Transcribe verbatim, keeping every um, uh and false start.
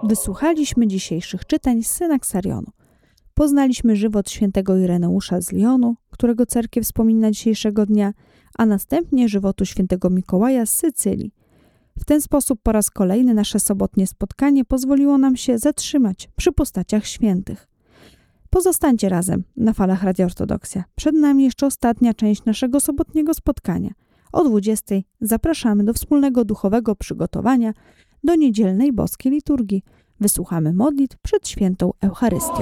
Wysłuchaliśmy dzisiejszych czytań z Synaksarionu. Poznaliśmy żywot świętego Ireneusza z Lyonu, którego cerkiew wspomina dzisiejszego dnia, a następnie żywotu świętego Mikołaja z Sycylii. W ten sposób po raz kolejny nasze sobotnie spotkanie pozwoliło nam się zatrzymać przy postaciach świętych. Pozostańcie razem na falach Radia Ortodoksja. Przed nami jeszcze ostatnia część naszego sobotniego spotkania. O dwudziestej zapraszamy do wspólnego duchowego przygotowania do niedzielnej boskiej liturgii. Wysłuchamy modlitw przed świętą Eucharystią.